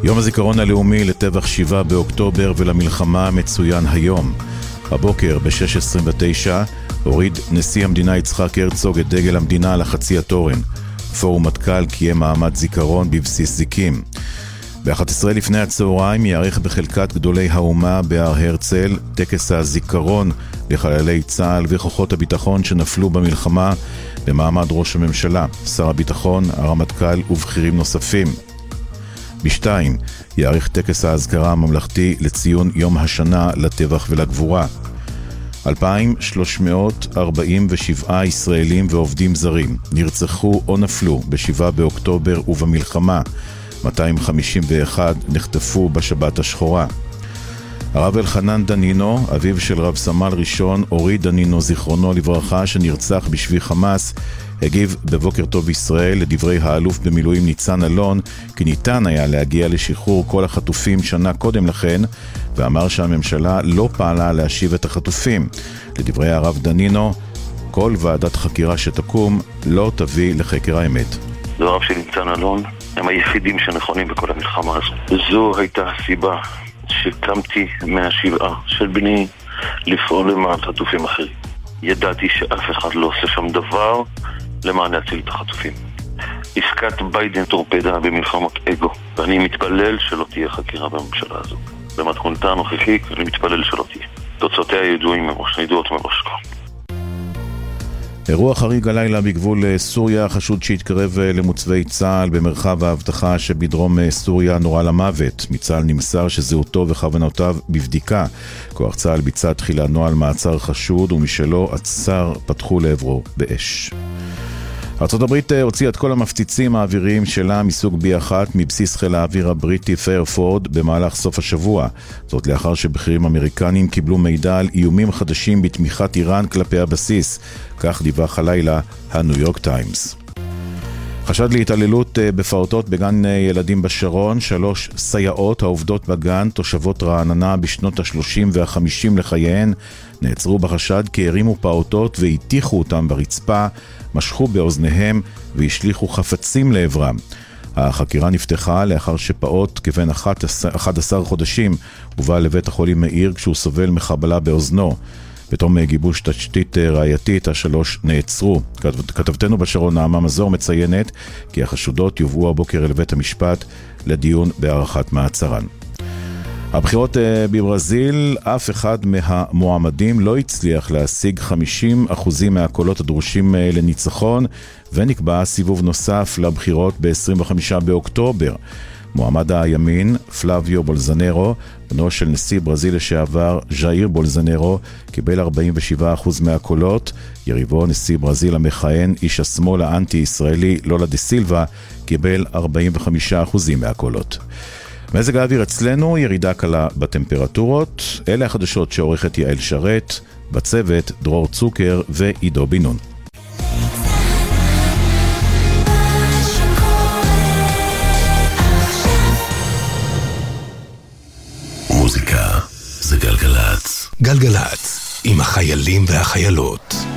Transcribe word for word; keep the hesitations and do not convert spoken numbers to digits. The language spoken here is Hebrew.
יום הזיכרון הלאומי לטבח שבעה באוקטובר ולמלחמה מצוין היום. הבוקר ב-שש עשרים ותשע הוריד נשיא המדינה יצחק הרצוג את דגל המדינה על החצי התורן. פורום מטכ"ל קיים מעמד זיכרון בבסיס זיקים. ב-אחת עשרה לפני הצהריים יערך בחלקת גדולי האומה בהר הרצל טקס הזיכרון לחללי צה"ל וכוחות הביטחון שנפלו במלחמה במעמד ראש הממשלה, שר הביטחון, הרמטכ"ל ובכירים נוספים. בשתיים יערך טקס ההזכרה הממלכתי לציון יום השנה לטבח ולגבורה. אלפיים שלוש מאות ארבעים ושבעה ישראלים ועובדים זרים נרצחו או נפלו בשבעה באוקטובר ובמלחמה. מאתיים חמישים ואחת נחטפו בשבת השחורה. הרב אלחנן דנינו, אביו של רב סמל ראשון אורי דנינו זיכרונו לברכה שנרצח בשבי חמאס, הגיב בבוקר טוב ישראל לדברי האלוף במילואים ניצן אלון כי ניתן היה להגיע לשחרור כל החטופים שנה קודם לכן, ואמר שהממשלה לא פעלה להשיב את החטופים. לדברי הרב דנינו, כל ועדת חקירה שתקום לא תביא לחקר האמת. דבריו של ניצן אלון הם היחידים שנכונים בכל המלחמה הזו. זו הייתה הסיבה שקמתי מהשבעה של בני לפעול למען חטופים אחרים. ידעתי שאף אחד לא עושה שם דבר למען להציל את החטופים. עסקת ביידן טורפדה במלחמת אגו, ואני מתפלל שלא תהיה חקירה בממשלה הזו. במתכונתה הנוכחית אני מתפלל שלא תהיה. תוצאותיה ידועים מראש, ידועות מראש. אירוע חריג הלילה בגבול סוריה, חשוד שהתקרב למוצבי צה"ל במרחב האבטחה שבדרום סוריה נורה למוות. מצה"ל נמסר שזהותו וכוונותיו בבדיקה. כוח צה"ל ביצע תחילה נוהל מעצר חשוד ומשלו עצר פתחו לעברו באש. ארצות הברית הוציאה את כל המפציצים האוויריים שלה מסוג בי אחת מבסיס חיל האוויר הבריטי פיירפורד במהלך סוף השבוע. זאת לאחר שבכירים אמריקנים קיבלו מידע על איומים חדשים בתמיכת איראן כלפי הבסיס. כך דיווח הלילה הניו יורק טיימס. חשד להתעללות בפעוטות בגן ילדים בשרון, שלוש סייעות העובדות בגן, תושבות רעננה בשנות ה-שלושים וה-חמישים לחייהן, נעצרו בחשד כי הרימו פעוטות והטיחו אותם ברצפה, משכו באוזניהם והשליחו חפצים לעברם. החקירה נפתחה לאחר שפעוט כבן אחד עשר חודשים הובא לבית החולים מאיר כשהוא סובל מחבלה באוזנו. בתום גיבוש תשתית ראייתית, השלוש נעצרו. כתבתנו בשרון נעמה מזור מציינת כי החשודות יובאו הבוקר אל בית המשפט לדיון בהארכת מעצרן. הבחירות בברזיל, אף אחד מהמועמדים לא הצליח להשיג חמישים אחוז מהקולות הדרושים לניצחון, ונקבע סיבוב נוסף לבחירות ב-עשרים וחמישה באוקטובר. מועמד הימין, פלאביו בולזנרו, בנו של נשיא ברזיל לשעבר, ז'איר בולזנרו, קיבל ארבעים ושבעה אחוז מהקולות. יריבו, נשיא ברזיל המכהן, איש השמאל האנטי-ישראלי, לולה דה סילבה, קיבל ארבעים וחמישה אחוז מהקולות. מזג האוויר אצלנו, ירידה קלה בטמפרטורות. אלה החדשות שעורכת יעל שרת, בצוות דרור צוקר ועידו בינון. מוזיקה זה גלגלץ. גלגלץ עם החיילים והחיילות.